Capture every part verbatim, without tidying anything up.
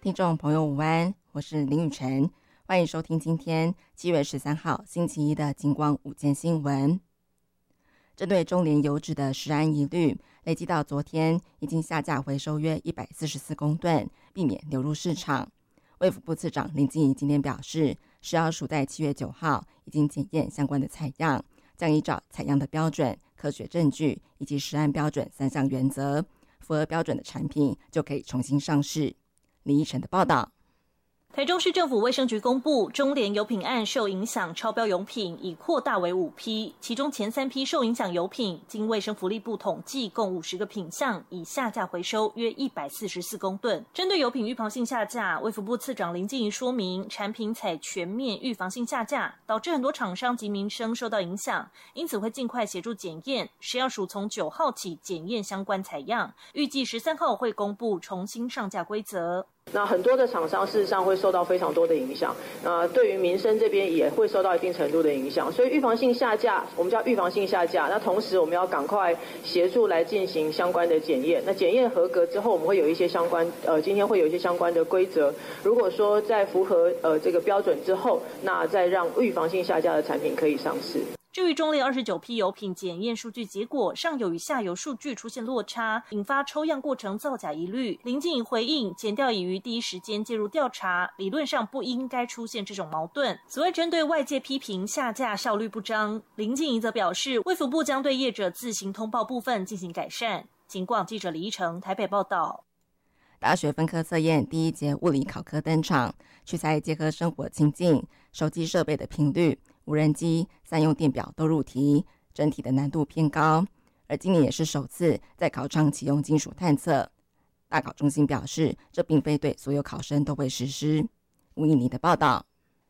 听众朋友午安，我是林雨晨，欢迎收听今天七月十三号星期一的金光午间新闻。针对中联油脂的食安疑虑，累计到昨天已经下架回收约一百四十四公吨，避免流入市场。卫福部次长林静仪今天表示，食药署在七月九号已经检验相关的采样，将依照采样的标准、科学证据以及食安标准三项原则，符合标准的产品就可以重新上市。李依晨的报道。 台中市政府卫生局公布，中联油品案受影响超标油品已扩大为五批，其中前三批受影响油品，经卫生福利部统计，共五十个品项，已下架回收约一百四十四公吨。针对油品预防性下架，卫福部次长林静仪说明，产品采全面预防性下架，导致很多厂商及民生受到影响，因此会尽快协助检验。食药署从九号起检验相关采样，预计十三号会公布重新上架规则。 那很多的厂商事实上会受到非常多的影响，那对于民生这边也会受到一定程度的影响，所以预防性下架，我们叫预防性下架。那同时我们要赶快协助来进行相关的检验。那检验合格之后，我们会有一些相关呃，今天会有一些相关的规则。如果说在符合呃这个标准之后，那再让预防性下架的产品可以上市。 至于中联二十九批油品检验数据结果上游与下游数据出现落差，引发抽样过程造假疑虑。林静仪回应，检调已于第一时间介入调查，理论上不应该出现这种矛盾。此外，针对外界批评下架效率不彰，林静仪则表示，卫福部将对业者自行通报部分进行改善。警广记者李依成台北报道。 大学分科测验第一节物理考科登场，取材结合生活情境、手机设备的频率、无人机、三用电表都入题，整体的难度偏高。而今年也是首次在考场启用金属探测。大考中心表示，这并非对所有考生都会实施。吴以妮的报道。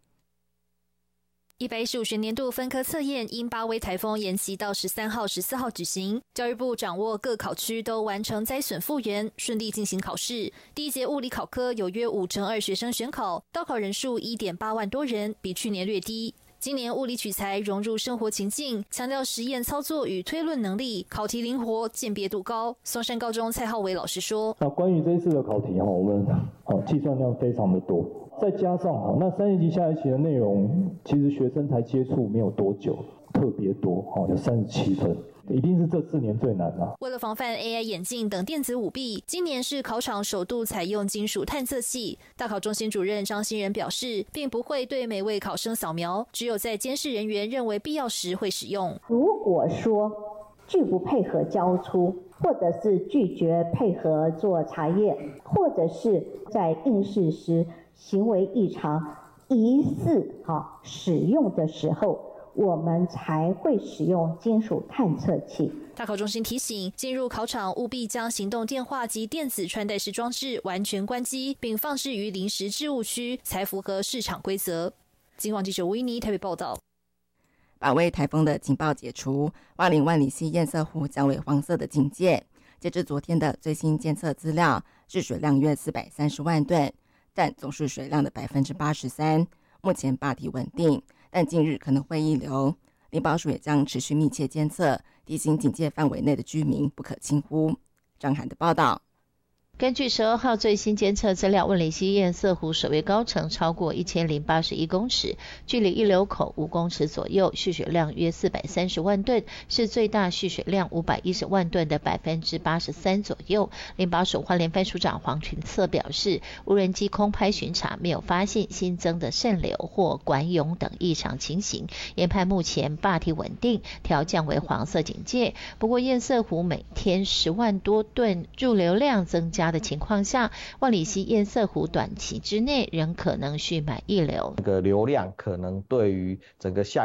一百一十五学年度分科测验因八威台风延期到十三号、十四号举行，教育部掌握各考区都完成灾损复原，顺利进行考试。第一节物理考科有约五成二学生选考，到考人数 一点八万多人，比去年略低。今年物理取材融入生活情境，强调实验操作与推论能力，考题灵活，鉴别度高。松山高中蔡浩伟老师说：“ 那关于这一次的考题，我们好计算量非常的多，再加上好那三年级、下学期的内容，其实学生才接触没有多久，特别多，好有三十七分。”一定是这四年最难了。 为了防范 A I 眼镜等电子舞弊，今年是考场首度采用金属探测器。大考中心主任张新仁表示，并不会对每位考生扫描，只有在监视人员认为必要时会使用。 如果说拒不配合交出，或者是拒绝配合做查验，或者是在应试时行为异常、疑似哈使用的时候，我们才会使用金属探测器。 大考中心提醒，进入考场务必将行动电话及电子穿戴式装置完全关机，并放置于临时置物区，才符合市场规则。警广记者吴依妮台北报道。 八威台风的警报解除，花莲万里溪堰塞湖降为黄色的警戒。截至昨天的最新监测资料，治水量约四百三十万吨，占总蓄水量的百分之八十三。目前坝体稳定，但近日可能会溢流。林保署也将持续密切监测，提醒警戒范围内的居民不可轻忽。张涵的报道。 根据十二号最新监测资料，万里溪堰塞湖水位高程超过一千零八十一公尺，距离溢流口五公尺左右，蓄水量约四百三十万吨，是最大蓄水量五百一十万吨的百分之八十三左右。林保署花莲分署长黄群策表示，无人机空拍巡查没有发现新增的渗流或管涌等异常情形，研判目前坝体稳定，调降为黄色警戒。不过堰塞湖每天十万多吨入流量增加的情况下，万里溪堰塞湖短期之内仍可能蓄满溢流， 这个流量可能对于整个下